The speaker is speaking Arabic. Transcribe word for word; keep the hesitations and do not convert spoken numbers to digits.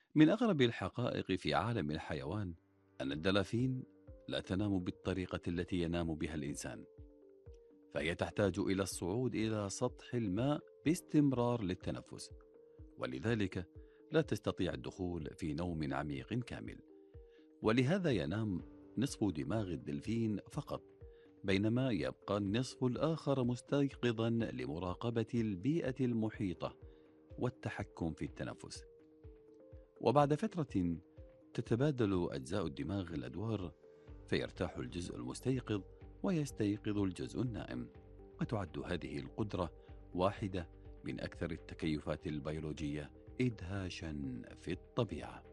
من أغرب الحقائق في عالم الحيوان أن الدلافين لا تنام بالطريقة التي ينام بها الإنسان، فهي تحتاج إلى الصعود إلى سطح الماء باستمرار للتنفس، ولذلك لا تستطيع الدخول في نوم عميق كامل. ولهذا ينام نصف دماغ الدلفين فقط، بينما يبقى النصف الآخر مستيقظا لمراقبة البيئة المحيطة والتحكم في التنفس. وبعد فترة تتبادل أجزاء الدماغ الأدوار، فيرتاح الجزء المستيقظ ويستيقظ الجزء النائم. وتعد هذه القدرة واحدة من أكثر التكيفات البيولوجية إدهاشا في الطبيعة.